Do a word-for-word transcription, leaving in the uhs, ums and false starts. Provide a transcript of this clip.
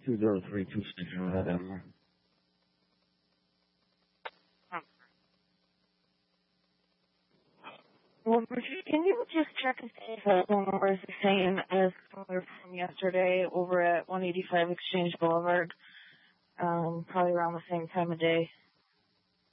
two zero three two six zero that Emma. Well, Richard, can you just check and see if that phone number is the same as from yesterday over at one eighty-five Exchange Boulevard? Um, probably around the same time of day.